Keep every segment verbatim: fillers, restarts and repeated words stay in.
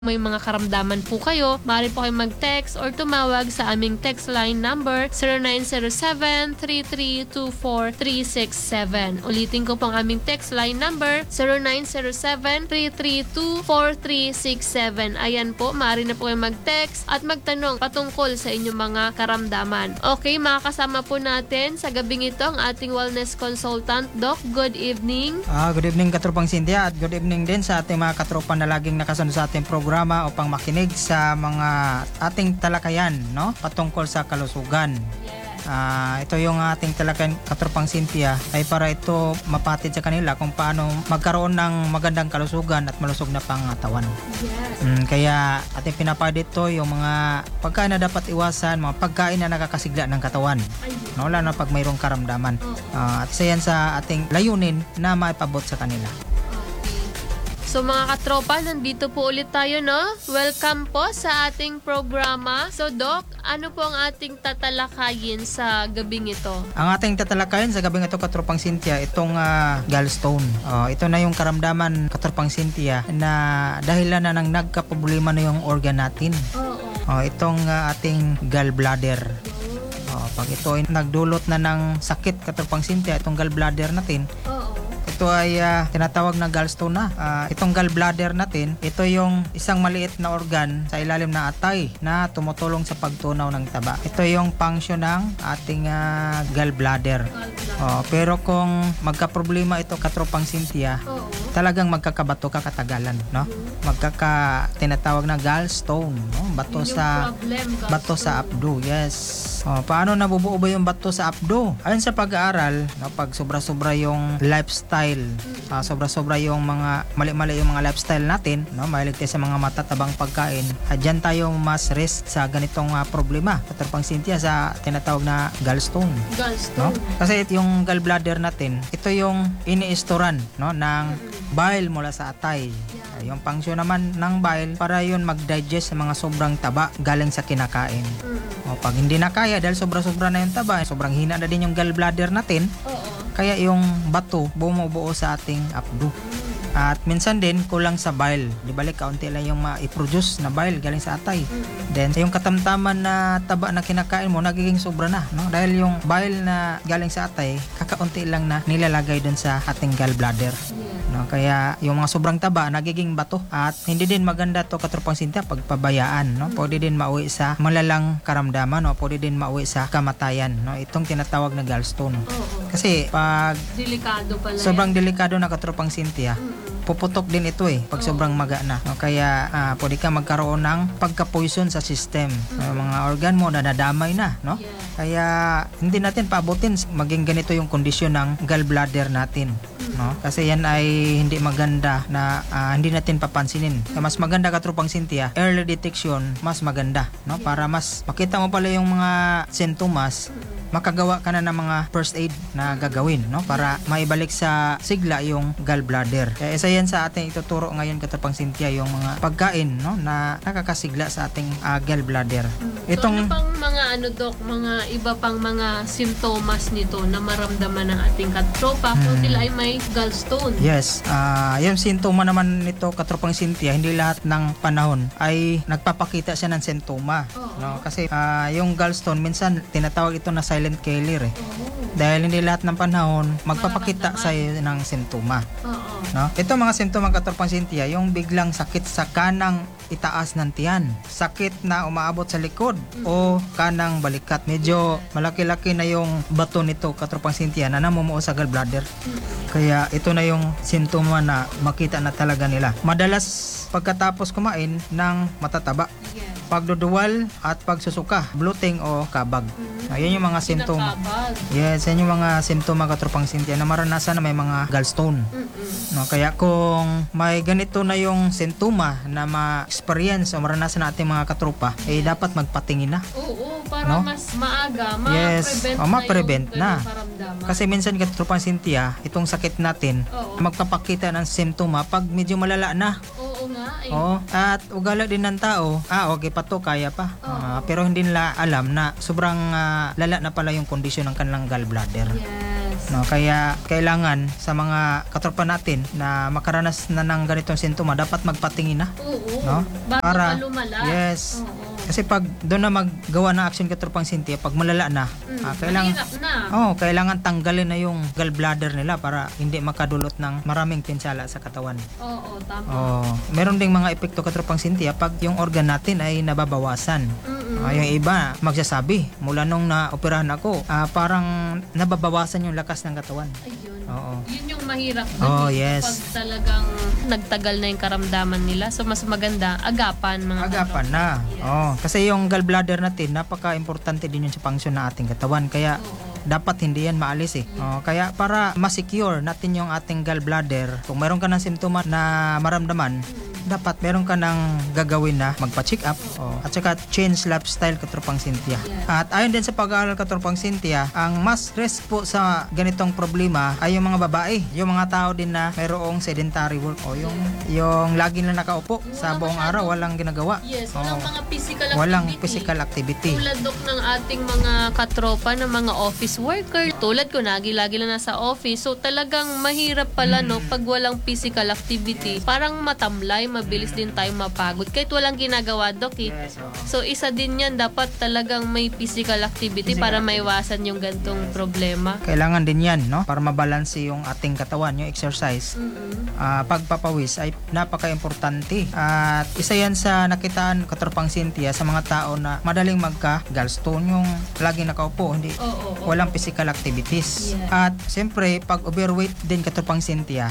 May mga karamdaman po kayo, maaari po kayo mag-text or tumawag sa aming text line number zero nine zero seven, three three two four, three six seven. Ulitin ko po ang aming text line number zero nine zero seven, three three two four, three six seven. Ayan po, maaari na po kayo mag-text at magtanong patungkol sa inyong mga karamdaman. Okay, makakasama po natin sa gabing ito ang ating wellness consultant. Doc, good evening. Ah, good evening Katropang Cynthia at good evening din sa ating mga katropa na laging nakasunod sa ating programa upang makinig sa mga ating talakayan, no? Patungkol sa kalusugan. Yes. Ah, ito yung ating talakayan Katropang Cynthia ay para ito mapatid sa kanila kung paano magkaroon ng magandang kalusugan at malusog na pangatawan. Yes. Mm, kaya ating pinapad dito yung mga pagkain na dapat iwasan, mga pagkain na nakakasigla ng katawan. No, lalo na pag mayroong karamdaman. Ah, at isa yan sa ating layunin na maipabot sa kanila. So mga katropa, nandito po ulit tayo, no? Welcome po sa ating programa. So Doc, ano po ang ating tatalakayin sa gabing ito? Ang ating tatalakayin sa gabing ito, Katropang Cynthia, itong uh, gallstone. Uh, ito na yung karamdaman, Katropang Cynthia, na dahilan na nang nagkaproblema na yung organ natin. Oo. Uh, itong uh, ating gallbladder. Uh, pag ito ay nagdulot na ng sakit, Katropang Cynthia, itong gallbladder natin, Oo. ito ay uh, tinatawag na gallstone na. Uh, itong gallbladder natin, ito yung isang maliit na organ sa ilalim ng atay na tumutulong sa pagtunaw ng taba. Ito yung function ng ating uh, gallbladder. Uh, pero kung magka-problema ito, Katropang Cynthia, Oo. talagang magkakabato ka katagalan, no? Magkaka tinatawag na gallstone, no? Bato Yung sa problem, bato sa abdo. Yes. Oh, paano nabubuo ba yung bato sa abdo? Ayon sa pag-aaral, no, pag sobra-sobra yung lifestyle, uh, sobra-sobra yung mga mali-mali yung mga lifestyle natin, no, mahilig tayo sa mga matatabang pagkain, uh, dyan tayo mas risk sa ganitong uh, problema. Katropang Cynthia, sa tinatawag na gallstone. Gallstone. No? Kasi yung gallbladder natin, ito yung iniistoran, no, ng bile mula sa atay. Uh, yung function naman ng bile para yun mag-digest sa mga sobrang taba galing sa kinakain. O, pag hindi na kaya dahil sobra-sobra na yung taba, sobrang hina na din yung gallbladder natin, Oo. kaya yung bato bumubuo sa ating abdo. At minsan din kulang sa bile. Di balik kaunti lang yung ma-produce na bile galing sa atay. Then yung katamtaman na taba na kinakain mo nagiging sobra na, no? Dahil yung bile na galing sa atay, kakaunti lang na nilalagay dun sa ating gallbladder. No, kaya yung mga sobrang taba nagiging bato at hindi din maganda to, Katropang Cynthia, pagpabayaan, no? Pwede din mauwi sa malalang karamdaman, no? Pwede din mauwi sa kamatayan, no? Itong tinatawag na gallstone. Oo. Kasi pag Delikado pala sobrang yan. delikado na, Katropang Cynthia, Mm-mm. puputok din ito eh pag sobrang maga na, no? Kaya ah, pwede ka magkaroon ng pagka-poison sa system. Yung mga organ mo na nadamay na, no? Yes. Kaya hindi natin paabutin maging ganito yung kondisyon ng gallbladder natin, no? Kasi yan ay hindi maganda na ah, hindi natin papansinin. Kaya mas maganda, Katropang Cynthia, early detection mas maganda, no? Para mas makita mo pala yung mga sintomas, makagawa ka na ng mga first aid na gagawin, no? Para maibalik sa sigla yung gallbladder. Kaya isa yan sa ating ituturo ngayon, Katropang Cynthia, yung mga pagkain, no, na nakakasigla sa ating uh, gallbladder. So ano pang mga ano, Doc, mga iba pang mga simptomas nito na maramdaman ng ating katropa kung Hmm. sila ay may gallstone? Yes, ah yung sintoma naman nito, Katropang Cynthia, hindi lahat ng panahon ay nagpapakita siya ng sintoma, Oo. no? Kasi ah, yung gallstone minsan tinatawag ito na silent killer eh. Oo. Dahil hindi lahat ng panahon magpapakita Mararamdaman. sa iyo ng sintoma, Oo. no? Ito mga simptoma, Katropang Cynthia, yung biglang sakit sa kanang itaas ng tiyan, sakit na umaabot sa likod o kanang balikat. Medyo malaki-laki na yung bato nito, Katropang Cynthia, na namumuo sa gallbladder. Kaya ito na yung simptoma na makita na talaga nila. Madalas pagkatapos kumain ng matataba, Yes. pagduduwal at pagsusuka, bloating o kabag. Ayun yung mga simptoma. Kinakabag. Yes, yan yung mga simptoma, Katropang Cynthia, na maranasan na may mga gallstone. Mm-mm. No, kaya kung may ganito na yung sintoma na ma-experience o maranasan natin mga katropa, eh dapat magpatingin na. Oo, para No? mas maaga, Yes. ma-prevent O, ma-prevent na yung na. ganung karamdaman. Kasi minsan, Katropang Cynthia, itong sakit natin, Oo. magpapakita ng simptoma pag medyo malala na. Oo nga eh. Oh, at ugala din ng tao, ah okay pa to, kaya pa. Ah, pero hindi nila alam na sobrang ah, lala na pala yung kondisyon ng kanilang gallbladder. Yes. No, kaya kailangan sa mga katropa natin na makaranas na ng ganitong sintoma, dapat magpatingin na. Oo. No? Bago Para- pa lumala. Yes. Oo. Kasi pag doon na maggawa ng action katropang Cynthia, pag malala na, Mm, ah, kailangan mahirap na. Oh, kailangan tanggalin na yung gallbladder nila para hindi makadulot ng maraming pinsala sa katawan. Oo, tama. Oh, meron ding mga epekto katropang Cynthia pag yung organ natin ay nababawasan. Mm-mm. Ah, yung iba magsasabi, mula nung na-operahan ako, ah, parang nababawasan yung lakas ng katawan. Ayun. Oo. Yun yung mahirap dun. Oh, eh. yes. Pag talagang nagtagal na yung karamdaman nila. So, mas maganda, agapan mga Agapan na. Yes. Oh, kasi yung gallbladder natin, napaka-importante din yun sa function ng ating katawan. Kaya Oo. dapat hindi yan maalis eh. Oh, kaya para ma-secure natin yung ating gallbladder, kung meron ka ng simptoma na maramdaman, dapat meron ka ng gagawin na magpa-check up. Oh, at saka change lifestyle katropang Cynthia. Yes. At ayon din sa pag-aaral katropang Cynthia, ang mas risk po sa ganitong problema ay yung mga babae, yung mga tao din na mayroong sedentary work o yung yung lagi na nakaupo sa buong masyado. araw, walang ginagawa. Yes, Oh, walang mga physical activity. walang physical activity. Tulad dok ng ating mga katropa ng mga office worker. Tulad ko, lagi-lagi lang nasa office. So talagang mahirap pala no pag walang physical activity. Parang matamlay, mabilis din tayo mapagod. Kahit walang ginagawa, dok eh. Yes, oo. So isa din yan, dapat talagang may physical activity Physical para maiwasan yung gantong problema. Kailangan din yan, no? Para mabalanse yung ating katawan, yung exercise. Mm-mm. Ah, pagpapawis ay napaka-importante. At isa yan sa nakitaan katropang Cynthia sa mga tao na madaling magka gallstone, yung laging nakaupo, hindi Oo, oo, oo. walang physical activities. Yes. At siyempre, pag overweight din katropang Cynthia,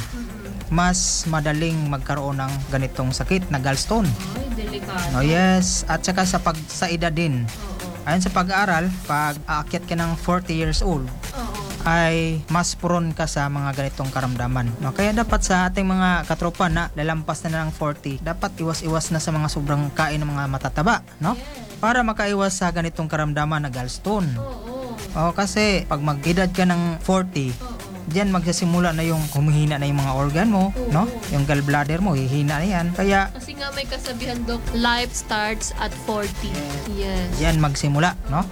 mas madaling magkaroon ng ganitong sakit na gallstone. Ay, delikado. No, yes. At saka sa pag sa edad din. Oo. Ayon sa pag-aaral, pag aakyat ka ng forty years old, Oo. ay mas prone ka sa mga ganitong karamdaman. No, kaya dapat sa ating mga katropa na lalampas na ng forty, dapat iwas-iwas na sa mga sobrang kain ng mga matataba, no? Para makaiwas sa ganitong karamdaman na gallstone. Oo. O kasi pag mag-edad ka ng forty, Oo. diyan magsasimula na yung humihina na yung mga organ mo, no? Yung gallbladder mo, hihina na yan. Kaya Kasi nga may kasabihan, Dok, life starts at forty. Yes. yan magsimula, no?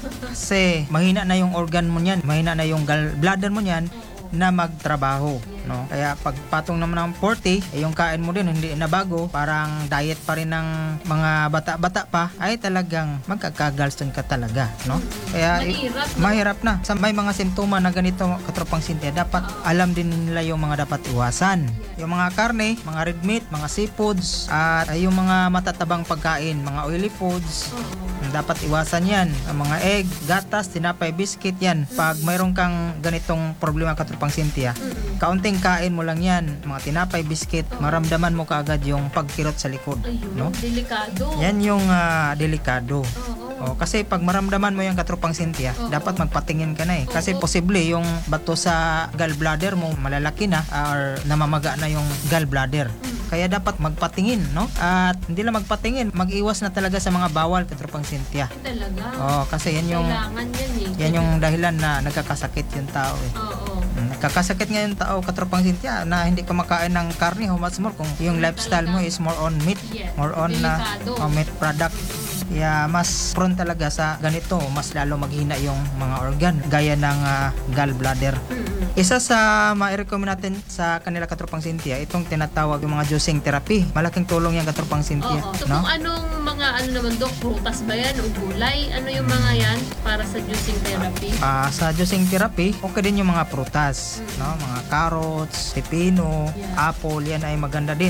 Kasi mahina na yung organ mo niyan, mahina na yung gallbladder mo niyan na magtrabaho, no? Kaya pag patong naman ng forty, eh, yung kain mo din hindi na bago, parang diet pa rin ng mga bata-bata pa, ay talagang magkaka-gallstone ka talaga, no? Kaya Mahirap, no? mahirap na. Sa may mga simptoma na ganito katropang Cynthia, dapat alam din nila yung mga dapat iwasan. Yung mga karne, mga red meat, mga seafoods, at ay, yung mga matatabang pagkain, mga oily foods, dapat iwasan yan. Ang mga egg, gatas, tinapay, biscuit, yan. Pag mayroon kang ganitong problema katropang Cynthia, kaunting kain mo lang yan. Mga tinapay, biscuit, maramdaman mo kaagad yung pagkirot sa likod. Ayun, No? delikado. Yan yung ah, delikado. Oo. Oh, kasi pag maramdaman mo yung katropang Cynthia, dapat magpatingin ka na eh. Kasi posible yung bato sa gallbladder mo malalaki na or namamaga na yung gallbladder. Kaya dapat magpatingin, no? At hindi lang magpatingin, mag-iwas na talaga sa mga bawal katropang Cynthia. Ay, talaga. Oh, kasi yan yung Kailangan yan eh. yan yung dahilan na nagkakasakit yung tao eh. Oo. Nagkakasakit nga yung tao katropang Cynthia na hindi ka makain ng karne, how much more kung yung lifestyle mo is more on meat, Yes. more on na Delikado. uh, meat product. Kaya mas prone talaga sa ganito, mas lalo maghina yung mga organ gaya ng ah, gallbladder. Mm-mm. Isa sa ma-recommend natin sa kanila katropang Cynthia, itong tinatawag yung mga juicing therapy. Malaking tulong yan katropang Cynthia, Oo. So no? kung anong mga ano naman, Dok, prutas ba yan o gulay? Ano yung mga yan para sa juicing therapy? Ah, sa juicing therapy, okay din yung mga prutas, no? Mga carrots, pepino, Yeah. apple, yan ay maganda din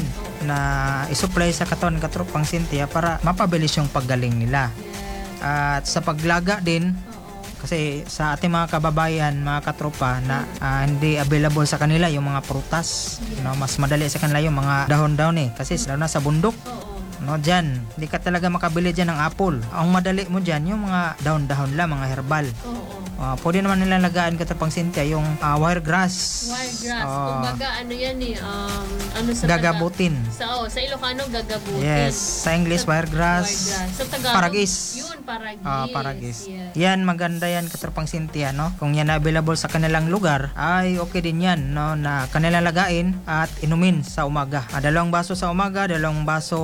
na isupply sa katawan ng katropang Cynthia para mapabilis yung paggaling nila. Yes. At sa paglaga din, Oo. kasi sa ating mga kababayan, mga katropa na ah, hindi available sa kanila yung mga prutas, no? Mas madali sa kanila yung mga dahon-dahon eh, kasi lalo na sa bundok. Oo. No, dyan, hindi ka talaga makabili dyan ng apple. Ang madali mo dyan, yung mga dahon-dahon lang, mga herbal. Oo. Uh, pwede naman nila lagaan katropang Cynthia yung uh, wiregrass. Wiregrass. Oh, Kumbaga, ano yan eh, um, ano sa gagabutin. Taga, sa, oh, sa Ilocano, gagabutin. Yes, sa English wiregrass. Wiregrass. Sa Tagalog, Paragis. Yun, paragis. Ah, paragis. Yes. Yan, maganda yan katropang Cynthia, no? Kung yan na available sa kanilang lugar, ay okay din yan, no? Na kanilang lagain at inumin sa umaga. Ah, dalawang baso sa umaga, dalawang baso sa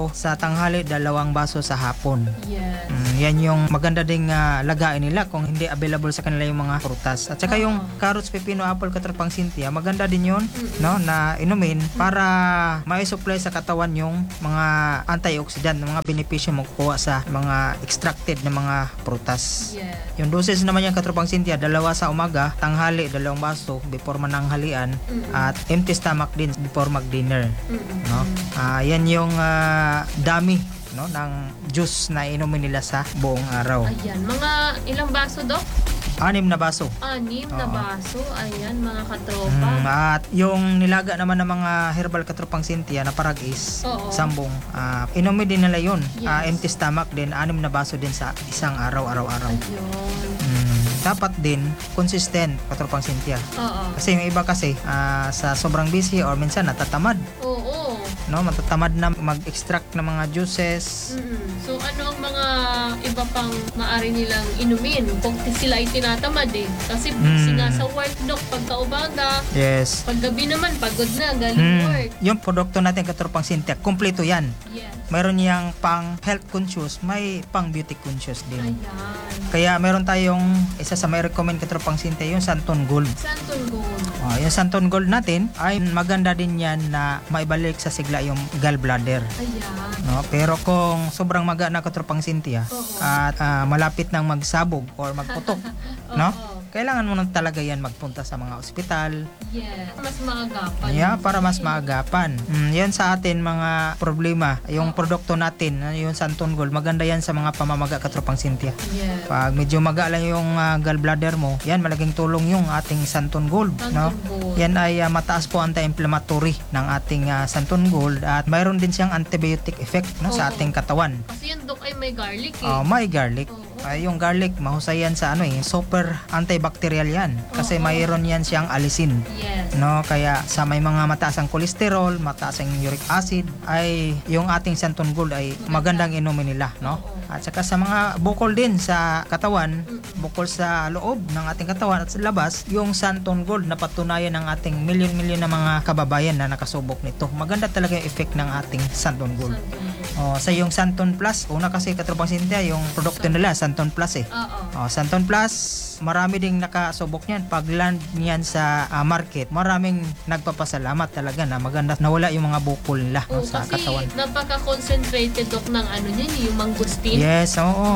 tanghali, dalawang baso sa hapon. Yes. Mm, yan yung maganda ding ah, lagain nila kung hindi available sa kanila yung mga prutas. At saka Oo. yung carrots, pepino, apple, katarpang Cynthia, maganda din yun, Mm-mm. no, na inumin para ma-supply sa katawan yung mga antioxidant, mga benepisyo mo kukuha sa mga extracted na mga prutas. Yes. Yung doses naman yung katarpang Cynthia, dalawa sa umaga, tanghali, dalawang baso before mananghalian, Mm-mm. at empty stomach din before mag-dinner. Mm-mm. No? Ah, yan yung ah, dami, no, ng juice na inumin nila sa buong araw. Ayan, mga ilang baso, Dok? Anim na baso. Anim na Oo. baso. Ayan, mga katropa. Mm, at yung nilaga naman ng mga herbal katropang Cynthia na paragis, Oo. sambong, ah, inumin din nila yun. Yes. Ah, empty stomach din, anim na baso din sa isang araw, araw-araw. Ayun. Mm, dapat din consistent katropang Cynthia. Oo. Kasi yung iba kasi ah, sa sobrang busy or minsan natatamad, Oo. no, matatamad na mag-extract ng mga juices. Mm-mm. So, ano ang mga iba pang maaari nilang inumin kung sila ay tinatamad eh? Kasi busy Mm. nga sa work, Dok, pagka-umaga. Yes. Paggabi naman, pagod na, galing Mm, work. yung produkto natin katropang Cynthia, kumpleto yan. Yes. Mayroon niyang pang health conscious, may pang beauty conscious din. Ayan. Kaya meron tayong isa sa may recommend katropang Cynthia, yung Santon Gold. Santon Gold. Oh, yung Santon Gold natin ay maganda din yan na maibalik sa sigla yung gallbladder. Ayan. No, pero kung sobrang maga na katropang Cynthia Oo. at ah, malapit nang magsabog or magputok, no? Oo. Kailangan mo na talaga yan magpunta sa mga ospital. Yes. Mas maagapan. Yeah, para mas maagapan. Mm, yan sa atin mga problema. Yung produkto natin, ah, yung Santon Gold, maganda yan sa mga pamamaga katropang Cynthia. Yes. Pag medyo maga lang yung ah, gallbladder mo, yan malaking tulong yung ating Santon Gold, no? Santon Gold. Yan ay ah, mataas po anti-inflammatory ng ating ah, Santon Gold at mayroon din siyang antibiotic effect, no, sa Oo. ating katawan. Kasi yung Dok ay may garlic eh. Oh, may garlic. Oo. Ay, yung garlic, mahusay yan sa ano eh, super antibacterial yan. Kasi Oo. mayroon yan siyang alisin. Yes. No, kaya sa may mga mataas ang kolesterol, mataas ang uric acid, ay yung ating Santon Gold ay magandang inumin nila, no? Oo. At saka sa mga bukol din sa katawan, Mm-mm. bukol sa loob ng ating katawan at sa labas, yung Santon Gold na patunayan ng ating milyon-milyon na mga kababayan na nakasubok nito. Maganda talaga yung effect ng ating Santon Gold. Santon Gold. Oh, sa yung Santon Plus, una kasi katropang Cynthia, yung produkto nila Santon Plus eh. Oo. Oh, Santon Plus, marami ding nakasubok niyan. Pag land niyan sa ah, market, maraming nagpapasalamat talaga na maganda nawala yung mga bukol nila, no, Oo, sa kasi katawan. napaka-concentrated, Dok, ng ano niyan, yung mangustin. Yes, oo. Oo.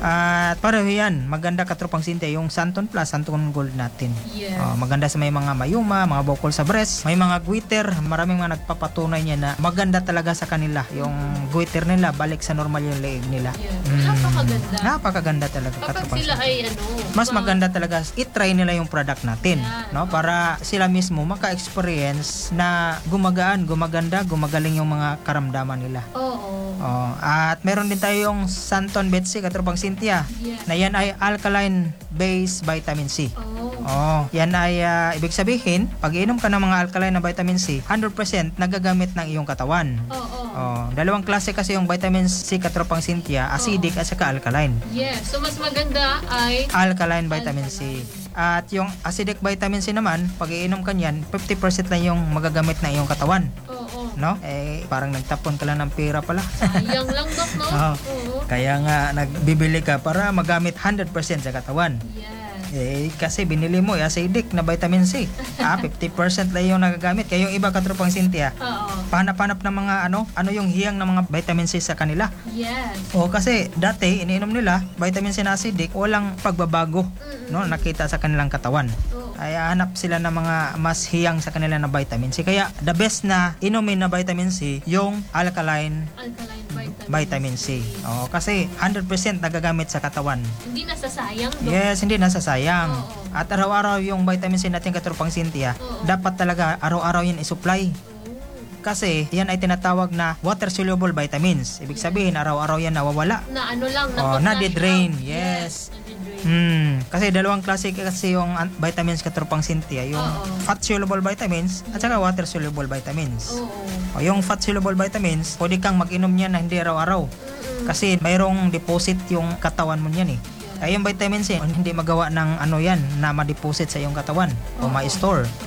At pareho yan, maganda katropang Cynthia, yung Santon Plus, Santon Gold natin. Yes. Oh, maganda sa may mga mayuma, mga bukol sa breast, may mga guiter, maraming mga nagpapatunay niya na maganda talaga sa kanila. Yung guiter nila, balik sa normal yung leeg nila. Yes. Mm. Napakaganda. Napakaganda talaga Kapag katropang sila Cynthia. ay ano, Mas ma- maganda talaga i-try nila yung product natin, Yan. no, para sila mismo maka-experience na gumagaan, gumaganda, gumagaling yung mga karamdaman nila. Oo. Oh, at meron din tayong Santon Betsy katropang Cynthia, Yes. na yan ay alkaline based vitamin C. Oo. Oh, yan ay ah, ibig sabihin, pag iinom ka ng mga alkaline na vitamin C, one hundred percent nagagamit ng iyong katawan. Oo. Oh, dalawang klase kasi yung vitamin C katropang Cynthia, acidic at saka alkaline. Yes. So, mas maganda ay Alkaline vitamin C. At yung acidic vitamin C naman, pag iinom ka niyan, fifty percent lang yung magagamit ng iyong katawan. oo. No? Eh, parang nagtapon ka lang ng pera pala. Sayang lang, Dok, no? Oo. Oo. Kaya nga, nagbibili ka para magamit one hundred percent sa katawan. Yes. Eh, kasi binili mo, eh, acidic na vitamin C. Ah, fifty percent lang yung nagagamit. Kaya yung iba katropang Cynthia, Oo. pahanap-hanap ng mga ano, ano yung hiyang ng mga vitamin C sa kanila. Yes. O kasi dati, iniinom nila, vitamin C na acidic, walang pagbabago, Mm-mm. no, nakita sa kanilang katawan. Oo. Ay hanap sila ng mga mas hiyang sa kanila na vitamin C. Kaya the best na inumin na vitamin C, yung alkaline Alkaline vitamin, vitamin C. O, kasi one hundred percent nagagamit sa katawan. Hindi nasasayang, Dok. Yes, hindi nasasayang. Oo. At araw-araw yung vitamin C natin katropang Cynthia, Oo. dapat talaga araw-araw yan isupply. Kasi yan ay tinatawag na water soluble vitamins. Ibig sabihin araw-araw yan nawawala. Na ano lang, Oh, na nade-drain. Yes. nade-drain. Hmm, kasi dalawang klase kasi yung an- vitamins katropang Cynthia, yung Oo. fat soluble vitamins at saka water soluble vitamins. Oo. O, yung fat soluble vitamins, pwede kang mag-inom niyan na hindi araw-araw. Mm-mm. Kasi mayroong deposit yung katawan mo niyan eh. Ay yung vitamin C, hindi magawa ng ano yan na ma-deposit sa iyong katawan o Oo. ma-store. Oo.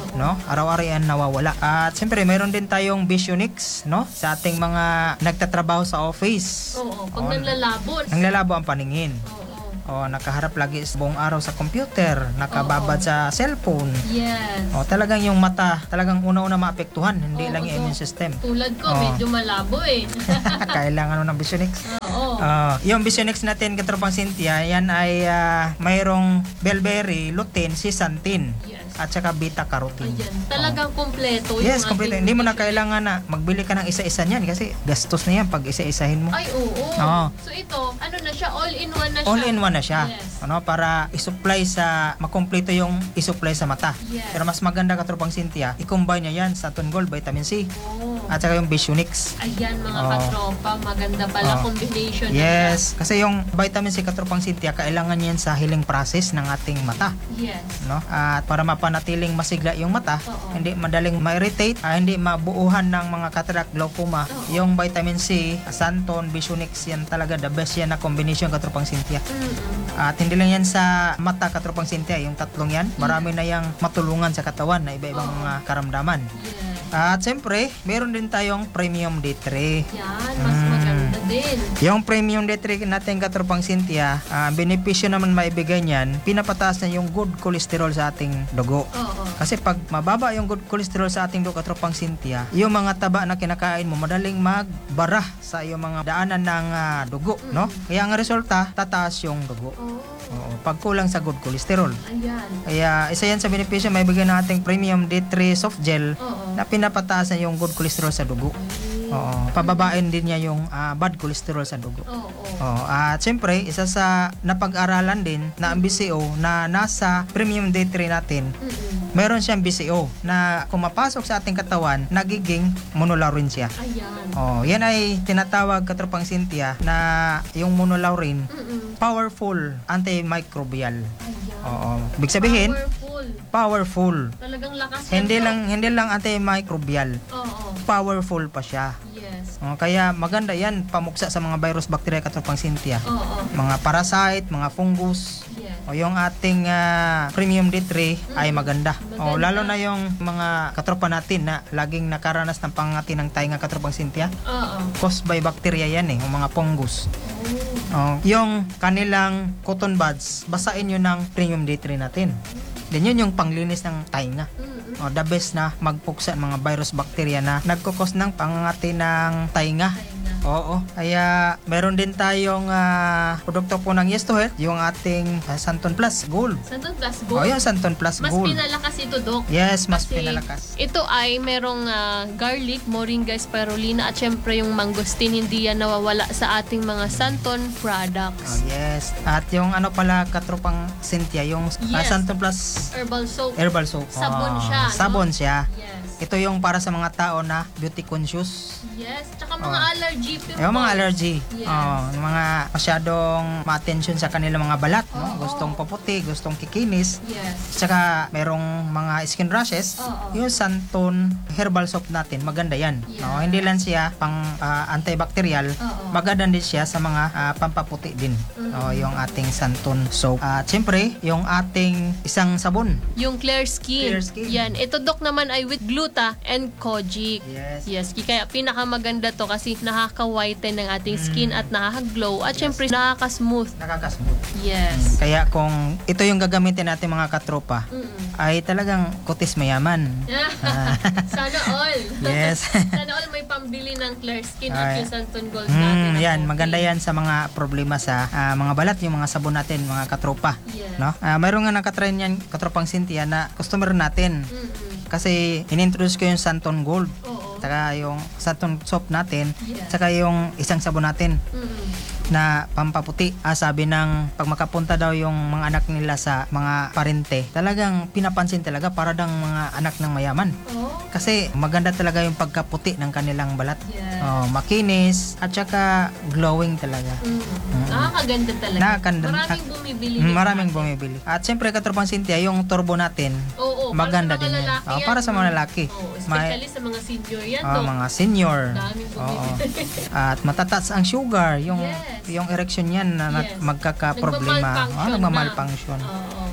no? Araw-araw yan nawawala. At siyempre, mayroon din tayong Visionix, no? Sa ating mga nagtatrabaho sa office. Oo, pag Oo, nanlalabo. Nanglalabo ang paningin. Oo. O, nakaharap lagi sa buong araw sa computer, nakababad Oo. sa cellphone. Yes. O, talagang yung mata, talagang una-una maapektuhan, hindi Oo, lang yung so, immune system. Tulad ko, Oo. medyo malabo eh. Kailangan mo ng Visionix. Oo. Ah, yung Visionix natin, katropang Cynthia, yan ay ah, mayroong Bilberry, lutein, zeaxanthin, Yes. at saka beta-carotene. Ayan. Talagang kumpleto yung Yes, kompleto. ating Hindi mo na nutrition. kailangan na magbili ka ng isa-isa niyan kasi gastos na yan pag isa-isahin mo. Ay, oo. Oo. So ito, ano na siya, all-in-one na siya. All-in-one na siya. Yes. Ano, para i-supply sa, makumpleto yung i-supply sa mata. Yes. Pero mas maganda katropang Cynthia, i-combine niya yan sa Gold, vitamin C, Oo. at saka yung Visionix. Ayan mga Oo. katropa, maganda pala Oo. combination na Yes, kasi yung vitamin C katropang Cynthia, kailangan yan sa healing process ng ating mata. siya. Yes. No? At para mapanatiling masigla yung mata, Oo. hindi madaling ma-irritate, ah, hindi mabuuhan ng mga cataract, glaucoma, Oo. yung vitamin C, Santon, Visionix, yan talaga the best yan na combination katropang Cynthia. Mm-mm. At hindi lang yan sa mata katropang Cynthia, yung tatlong yan, marami na yang matulungan sa katawan na iba-ibang Oo. mga karamdaman. Yes. At siyempre, meron din tayong Premium D three. Yan, mas Mm. maganda din. Yung Premium D three natin katropang Cynthia, ang benepisyo naman maibigay niyan, pinapataas na yung good cholesterol sa ating dugo. Oo. Kasi pag mababa yung good cholesterol sa ating dugo katropang Cynthia, yung mga taba na kinakain mo madaling magbara sa yung mga daanan ng ah, dugo, no? Kaya ang resulta, tataas yung dugo. Oo. Oo, pag kulang sa good cholesterol. Ayan. Kaya isa yan sa benepisyo may bigyan ng ating Premium D three soft gel Oo. na pinapataas na yung good cholesterol sa dugo. Oo, pababain din niya yung ah, bad cholesterol sa dugo. Oo. Oh, at siyempre, isa sa napag-aralan din na ang B C O na nasa Premium D three natin, Mm-mm. meron siyang B C O na kung mapasok sa ating katawan, nagiging monolaurin siya. Ayan. Oh, yan ay tinatawag katropang Cynthia na yung monolaurin, Mm-mm. powerful antimicrobial. Ayan. Oo, ibig sabihin, Powerful. powerful. Talagang lakas yan Hindi to. lang hindi lang antimicrobial, Oo. powerful pa siya. Yes. Oh, kaya maganda yan pamuksa sa mga virus, bacteria katropang Cynthia. Oo. Mga parasite, mga fungus. Yes. O yung ating ah, Premium D three ay maganda. O Maganda. lalo na yung mga katropa natin na laging nakaranas ng pangati ng tainga katropang Cynthia. Oo. Caused by bacteria yan eh, yung mga fungus. Oh. O, yung kanilang cotton buds, basain nyo ng Premium D three natin. Then yun yung panglinis ng tainga. Mm-mm. O, the best na magpuksa ng mga virus, bacteria na nagkukos ng pangangati ng tainga. Tainga. Oo. Kaya meron din tayong ah, produkto po ng Yes to Health, yung ating ah, Santon Plus Gold. Santon Plus O, Gold. yung Santon Plus Mas Gold. pinalakas ito, Dok. Yes, mas Kasi pinalakas. ito ay merong ah, garlic, moringa, spirulina at syempre yung mangosteen, hindi yan nawawala sa ating mga Santon Oh, products. yes. At yung ano pala katropang Cynthia, yung ah, Yes. Santon Plus Herbal soap. Herbal Soap. Sabon Ah, siya, no? Sabon siya. Yes. Ito yung para sa mga tao na beauty conscious. Yes. Tsaka mga Oh. allergy pimples. Yung mga allergy. Yes. Oh, yung mga masyadong ma-attention sa kanilang mga balat, no? Oo. Gustong paputi, gustong kikinis. Yes. Tsaka merong mga skin rashes, Oo. yung Santon herbal soap natin, maganda yan. Yeah. No, hindi lang siya pang ah, antibacterial, Oo. maganda din siya sa mga ah, pampaputi din. Mhm. No, yung ating Santon soap. At siyempre, yung ating isang sabon. Yung clear skin. Clear skin. Yan. Ito, Dok, naman ay with gluta and kojic. Yes. Yes, kaya pinakamaganda to kasi nakaka-whiten ng ating skin at nakaka-glow at Yes. syempre nakaka-smooth. Nakakasmooth. Yes. Kaya kung ito yung gagamitin natin mga katropa, Mm-mm. ay talagang kutis mayaman. Ah. Sana all. Yes. Sana all may pambili ng clear skin at Ay. yung Santon Gold natin. Hmm, na yan, coffee. maganda yan sa mga problema sa ah, mga balat, yung mga sabon natin, mga katropa. Yes. No? Ah, mayroon nga nakatry niyan, katropang Cynthia, na customer natin. Mm-mm. Kasi inintroduce ko yung Santon Gold, Oo. saka yung Santon soap natin, Yes. saka yung isang sabon natin Mm-mm. na pampaputi. Ah, sabi ng pag makapunta daw yung mga anak nila sa mga parente, talagang pinapansin talaga para dang mga anak ng mayaman. Oh. Kasi maganda talaga yung pagkaputi ng kanilang balat. Yes. Oh, makinis at saka glowing talaga. Mm. Nakakaganda talaga. Nakakaganda. Maraming bumibili. Mm, din maraming sa atin. bumibili. At siyempre katropang Cynthia, yung turbo natin, Oo, maganda para sa din mga yan. lalaki Oh, yan. para sa mga lalaki. Oo, May- especially sa mga senior yan, oh, Dok. mga senior. Daming Oo. bumibili. At matataas ang sugar, yung Yes. yung erection niyan na Yes. magkaka-problema. Nagmamalfunction Oh, nagmamalfunction. na. Oo.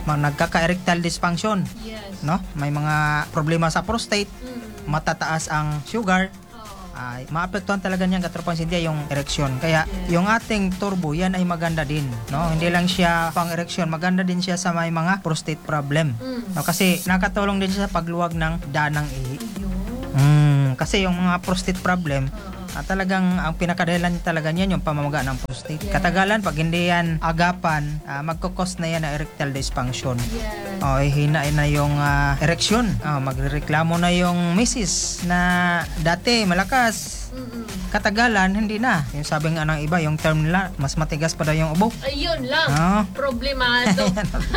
ma- nagkaka-erectile dysfunction, Yes. no? May mga problema sa prostate, Mm. matataas ang sugar, Oo. ay maapektuhan talaga niyan katropang Cynthia yung ereksyon. Kaya yung ating turbo yan ay maganda din, no? Hindi lang siya pang ereksyon, maganda din siya sa may mga prostate problem. Mm. No, kasi nakatulong din siya sa pagluwag ng danang ihi. Ayun. Mm, kasi yung mga prostate problem, Oo. ah, talagang ang pinakadahilan talaga niyan yung pamamaga ng prostate. Yeah. Katagalan pag hindi yan agapan, ah, magkukos na yan ng erectile dysfunction. Yes. O, eh, hinain na yung ah, ereksyon. Oh, magrereklamo na yung misis na dati malakas. Mm-mm. Katagalan, hindi na. Yung sabi nga ng iba, yung term nila, mas matigas pa daw yung ubo. Ayun lang. Oh. Problemado.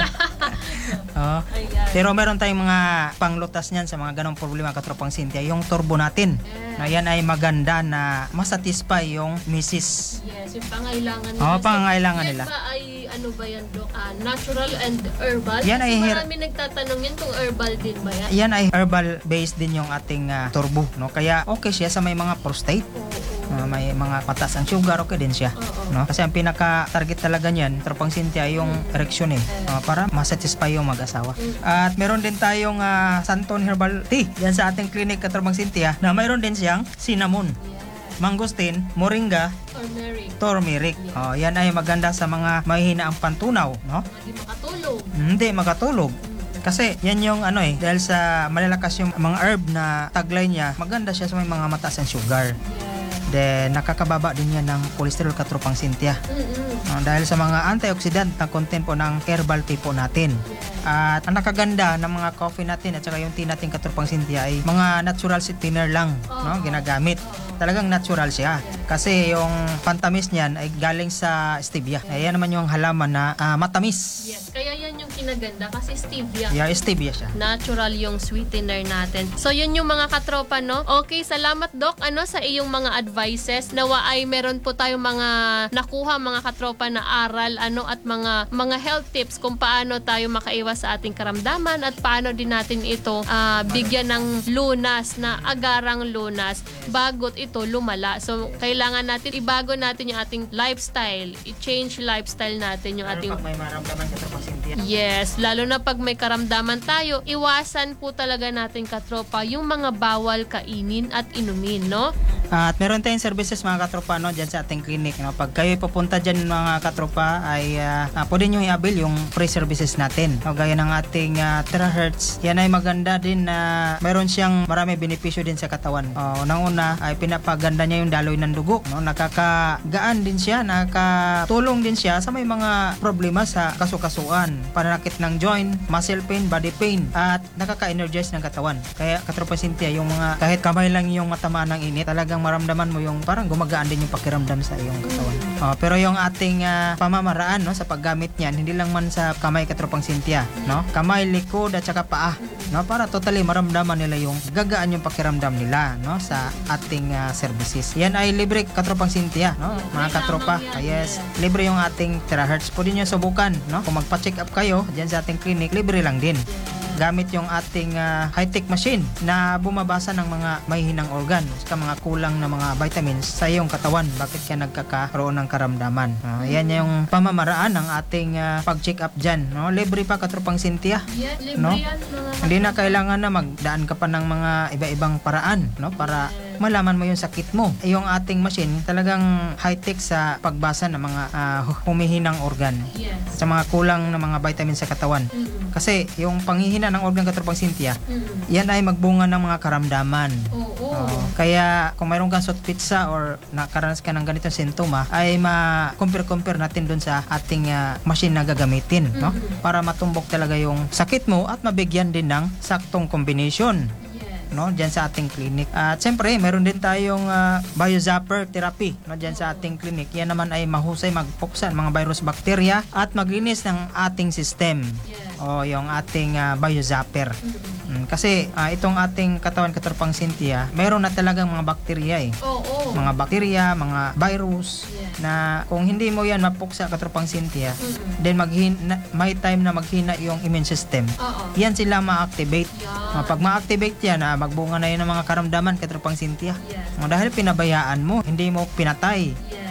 Oh. Ayan. Pero meron tayong mga panglutas niyan sa mga ganong problema katropang Cynthia. Yung turbo natin, Yes. na yan ay maganda na masatisfy yung misis. Yes, yung pangailangan nila. Oo, So, pangangailangan yan nila. ba ay ano ba yan, Dok? Ah, natural and herbal? Yan Kasi ay her- marami nagtatanong yan kung herbal din ba yan? Yan ay herbal based din yung ating ah, turbo, no? Kaya okay siya sa may mga prostate. Oo. Uh, may mga patas ang sugar, okay din siya, Oo. no? Kasi ang pinaka-target talaga niyan, tropang Cynthia, yung ereksyon eh, uh, para masatisfy yung mag-asawa. At meron din tayong uh, Santon Herbal Tea yan sa ating clinic katropang Cynthia, na mayroon din siyang cinnamon, Yes. mangosteen, moringa, Turmeric. turmeric. Oh, yan ay maganda sa mga mahina ang pantunaw, no? Hindi makatulog. Hindi makatulog. Kasi yan yung ano eh, dahil sa malalakas yung mga herb na taglay niya, maganda siya sa may mga mataas ang sugar. Yes. Then nakakababa din yan ng cholesterol katropang Cynthia. Mm-mm. Uh, dahil sa mga antioxidant na content po ng herbal tea po natin. At ang nakaganda ng mga coffee natin at saka yung tea natin katropang Cynthia ay mga natural sweetener lang, no, ginagamit. Talagang natural siya. Kasi yung pantamis niyan ay galing sa stevia. Ayan naman yung halaman na ah, matamis. Yes, kaya yan yung kinaganda kasi stevia. Yeah, stevia siya. Natural yung sweetener natin. So yun yung mga katropa, no? Okay, salamat Doc ano sa iyong mga advices. Nawa ay meron po tayong mga nakuha mga katropa na aral ano at mga mga health tips kung paano tayo makaiwas sa ating karamdaman at paano din natin ito ah, bigyan ng lunas na agarang lunas bagot ito lumala. So kailangan natin ibago natin yung ating lifestyle, i-change lifestyle natin yung ating Pag may maramdaman katropang Cynthia. Yes, lalo na pag may karamdaman tayo, iwasan po talaga natin katropa yung mga bawal kainin at inumin, no? At meron tayong services mga katropa no, dyan sa ating clinic. No? Pag kayo pupunta dyan mga katropa ay uh, uh, pwede nyo i-avail yung free services natin. No? Gaya ng ating uh, terahertz. Yan ay maganda din na meron siyang marami benepisyo din sa katawan. Uh, Unang-una ay pinapaganda niya yung daloy ng dugo. No? Nakakagaan din siya, nakakatulong din siya sa may mga problema sa kasukasuan, pananakit ng joint, muscle pain, body pain, at nakaka-energize ng katawan. Kaya katropa Cynthia, yung mga kahit kamay lang yung matamaan ng init, talagang maramdaman mo yung parang gumagaan din yung pakiramdam sa iyong katawan. Oh, pero yung ating ah, pamamaraan no sa paggamit niyan, hindi lang man sa kamay katropang Cynthia, no? Kamay, likod at saka paa, no? Para totally maramdaman nila yung gagaan yung pakiramdam nila, no, sa ating ah, services. Yan ay libre katropang Cynthia, no? Mga katropa. Ah, yes, libre yung ating terahertz. Pwede niyo subukan, no? Kung magpa-check up kayo diyan sa ating clinic, libre lang din. Gamit yung ating ah, high-tech machine na bumabasa ng mga mahihinang organ sa mga kulang na mga vitamins sa iyong katawan. Bakit ka nagkakaroon ng karamdaman? Ah, yan yung pamamaraan ng ating ah, pag-check up dyan. No? Libre pa katropang Cynthia. Yeah, libre No? yan mga Hindi na kailangan na magdaan ka pa ng mga iba-ibang paraan, no, para malaman mo yung sakit mo. Yung ating machine talagang high-tech sa pagbasa ng mga ah, humihinang organ Yes. sa mga kulang na mga vitamins sa katawan. Mm-mm. Kasi yung panghihina ng organ katropang Cynthia, Mm-mm. yan ay magbunga ng mga karamdaman. Oo. Oo. Kaya kung mayroon kang sot pizza or nakaranas ka ng ganitong sintoma, ay ma-compare-compare natin dun sa ating ah, machine na gagamitin, no? Para matumbok talaga yung sakit mo at mabigyan din ng saktong combination, Yes. no, diyan sa ating clinic. At siyempre, meron din tayong ah, biozapper therapy, no, diyan sa ating clinic. Yan naman ay mahusay magpuksan mga virus, bacteria at maglinis ng ating system. Yes. O yung ating ah, biozapper. Mm, kasi ah, itong ating katawan katropang Cynthia, meron na talagang mga bakterya eh. Oo. Mga bakterya, mga virus Yes. na kung hindi mo yan mapuksa katropang Cynthia, Mm-mm. then maghin na- may time na maghina yung immune system. Oo. Yan sila ma-activate. Yan. Ah, pag ma-activate yan, ah, magbunga na yun ng mga karamdaman katropang Cynthia. Yes. Ah, dahil pinabayaan mo, hindi mo pinatay. Yes.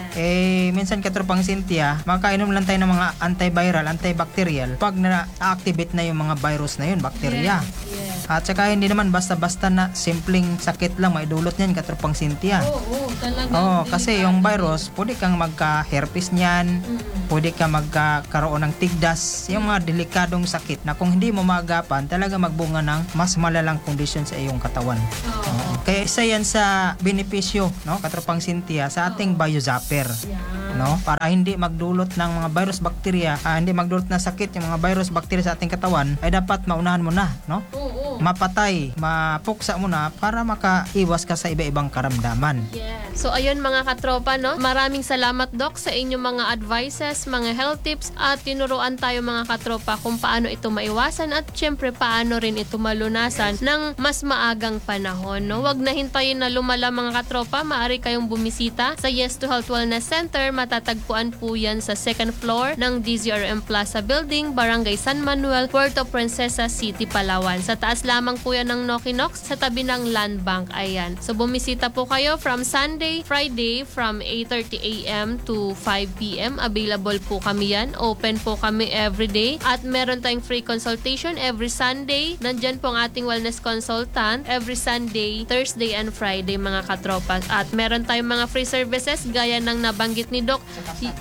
Eh, minsan katropang Cynthia, makainom lang tayo ng mga antiviral, antibacterial pag na-activate na yung mga virus na yun, bakterya. Yes. At saka hindi naman basta-basta na simpleng sakit lang maidulot niyan katropang Cynthia. Oo, oo, talaga. Oo, kasi yung virus, pwede kang magka-herpes niyan, pwede ka magkakaroon ng tigdas, yung mga delikadong sakit na kung hindi mo maagapan, talaga magbunga ng mas malalang kondisyon sa iyong katawan. Oo. Kaya isa yan sa benepisyo, no, katropang Cynthia, sa ating biozapper. No, para hindi magdulot ng mga virus, bakterya, ah, hindi magdulot ng sakit yung mga virus, bakterya sa ating katawan, ay dapat maunahan mo na, no? Oo. Mapatay, mapuksa mo na para makaiwas ka sa iba-ibang karamdaman. Yes. So ayun mga katropa, no? Maraming salamat Doc sa inyong mga advices, mga health tips at tinuruan tayo mga katropa kung paano ito maiwasan at syempre paano rin ito malunasan ng mas maagang panahon, no? Huwag na hintayin na lumala mga katropa, maaari kayong bumisita sa Yes to Health Wellness Center. Matatagpuan po yan sa second floor ng D Z R M Plaza Building, Barangay San Manuel, Puerto Princesa City, Palawan. Sa taas lamang po yan ng Nokinox sa tabi ng Land Bank. Ayan. So bumisita po kayo from Sunday, Friday from eight thirty a m to five p m Available po kami yan. Open po kami everyday at meron tayong free consultation every Sunday. Nandyan po ang ating wellness consultant every Sunday, Thursday and Friday mga katropa. At meron tayong mga free services gaya ng nabanggit ni Doc.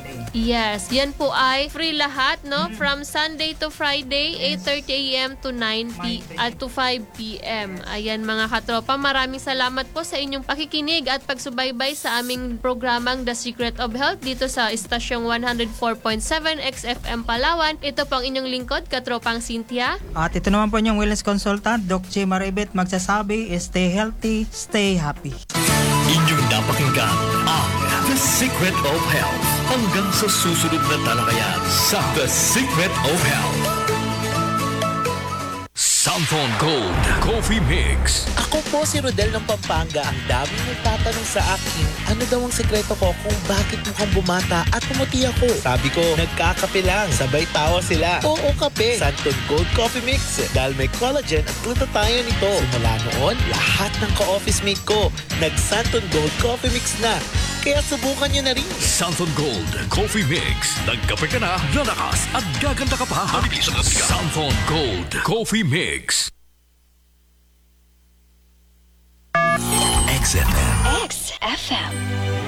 Yes, yan po ay free lahat, no? From Sunday to Friday, eight thirty a m to nine p at to five p m Ayan mga katropa, maraming salamat po sa inyong pakikinig at pagsubaybay sa aming programang The Secret of Health dito sa Estasyong one oh four point seven X F M Palawan. Ito po ang inyong lingkod, Katropang Cynthia. At ito naman po yung wellness consultant, Doc J. Maribet, magsasabi, stay healthy, stay happy. Inyong napakinggan ang The Secret of Health. Hanggang sa susunod na talakayan sa The Secret of Health. Santon Gold Coffee Mix. Ako po si Rodel ng Pampanga. Ang daming nagtatanong sa akin, ano daw ang sekreto ko kung bakit mukhang bumata at pumuti ako. Sabi ko, nagkakape lang. Sabay tawa sila. Oo, kape. Santon Gold Coffee Mix. Dahil may collagen at glutathione nito. Simula noon, lahat ng ka-office mate ko, nag-Santon Gold Coffee Mix na. Kaya subukan nyo na rin. Santon Gold Coffee Mix. Nagkape ka na, lalakas at gaganda ka pa. Mabilis ang sigaw. Santon Gold Coffee Mix. X F M. X F M.